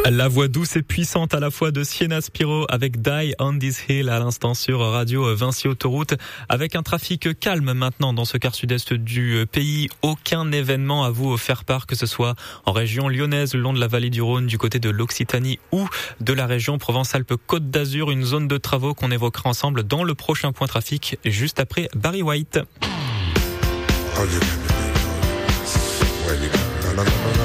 La voix douce et puissante à la fois de Sienna Spiro avec Die on This Hill à l'instant sur Radio Vinci Autoroute, avec un trafic calme maintenant dans ce quart sud-est du pays. Aucun événement à vous faire part, que ce soit en région lyonnaise, le long de la vallée du Rhône, du côté de l'Occitanie ou de la région Provence-Alpes-Côte d'Azur. Une zone de travaux qu'on évoquera ensemble dans le prochain point trafic, juste après Barry White.